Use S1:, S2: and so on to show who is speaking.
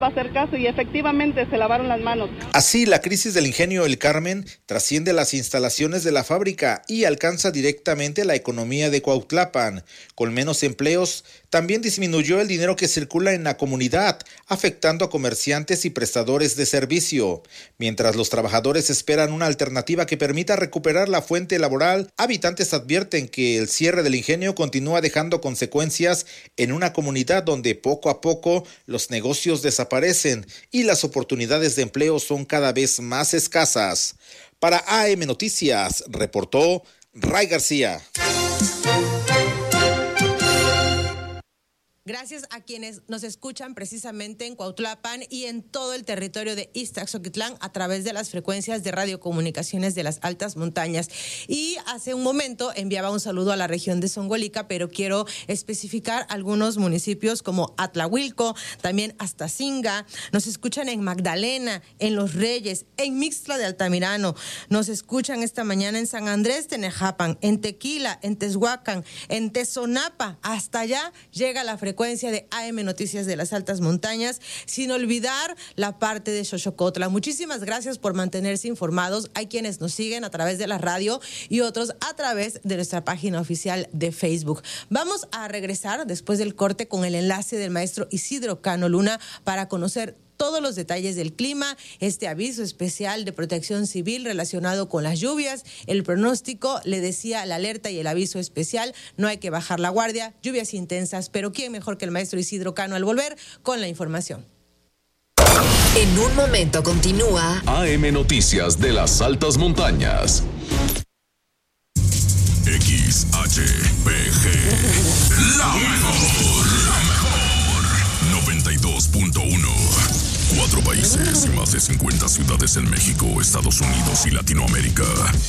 S1: Va a hacer caso y efectivamente se lavaron las manos.
S2: Así, la crisis del ingenio El Carmen trasciende las instalaciones de la fábrica y alcanza directamente la economía de Cuautlapan. Con menos empleos, también disminuyó el dinero que circula en la comunidad, afectando a comerciantes y prestadores de servicio. Mientras los trabajadores esperan una alternativa que permita recuperar la fuente laboral, habitantes advierten que el cierre del ingenio continúa dejando consecuencias en una comunidad donde poco a poco los negocios desaparecen y las oportunidades de empleo son cada vez más escasas. Para AM Noticias, reportó Ray García.
S3: Gracias a quienes nos escuchan precisamente en Cuautlapan y en todo el territorio de Ixtaxoquitlán a través de las frecuencias de radiocomunicaciones de las altas montañas. Y hace un momento enviaba un saludo a la región de Zongolica, pero quiero especificar algunos municipios como Atlahuilco, también Astacinga. Nos escuchan en Magdalena, en Los Reyes, en Mixtla de Altamirano. Nos escuchan esta mañana en San Andrés de Nejapan, en Tequila, en Tezuacan, en Tezonapa. Hasta allá llega la frecuencia de AM Noticias de las Altas Montañas, sin olvidar la parte de Xochocotla. Muchísimas gracias por mantenerse informados. Hay quienes nos siguen a través de la radio y otros a través de nuestra página oficial de Facebook. Vamos a regresar después del corte con el enlace del maestro Isidro Cano Luna para conocer todos los detalles del clima, este aviso especial de protección civil relacionado con las lluvias, el pronóstico, le decía la alerta y el aviso especial, no hay que bajar la guardia, lluvias intensas, pero ¿quién mejor que el maestro Isidro Cano al volver con la información?
S4: En un momento continúa
S5: AM Noticias de las Altas Montañas. XHPG, la mejor 92.1. 4 países y más de 50 ciudades en México, Estados Unidos y Latinoamérica.